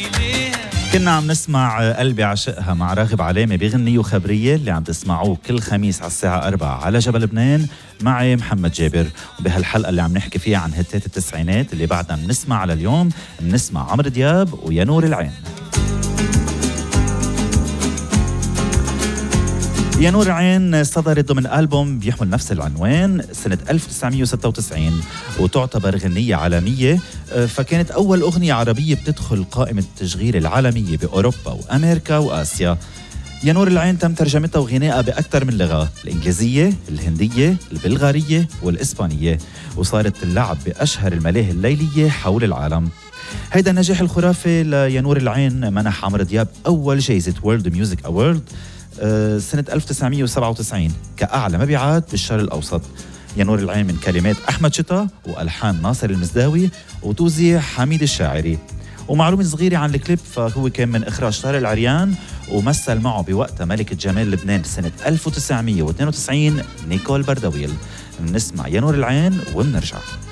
كنا عم نسمع قلبي عشقها مع راغب علامة بغنية وخبرية اللي عم تسمعوه كل خميس على الساعة 4 على جبل لبنان معي محمد جابر. وبهالحلقة اللي عم نحكي فيها عن هتات التسعينات اللي بعدنا بنسمع على اليوم، بنسمع عمرو دياب ويا نور العين. يا نور العين صدرت ضمن ألبوم بيحمل نفس العنوان سنة 1996 وتعتبر غنية عالمية، فكانت أول أغنية عربية بتدخل قائمة التشغيل العالمية بأوروبا وأمريكا وآسيا. يا نور العين تم ترجمتها وغنائها بأكثر من لغة، الإنجليزية، الهندية، البلغارية والإسبانية، وصارت اللعب بأشهر الملاهي الليلية حول العالم. هيدا النجاح الخرافي ليا نور العين منح عمرو دياب أول جائزة وورلد ميوزك أوورد سنة 1997 كأعلى مبيعات بالشرق الأوسط. يا نور العين من كلمات أحمد شطة وألحان ناصر المزداوي وتوزيع حميد الشاعري. ومعلومة صغيرة عن الكليب، فهو كان من إخراج طارق العريان ومثل معه بوقتها ملكة جمال لبنان سنة 1992 نيكول بردويل. نسمع يا نور العين ومنرجع.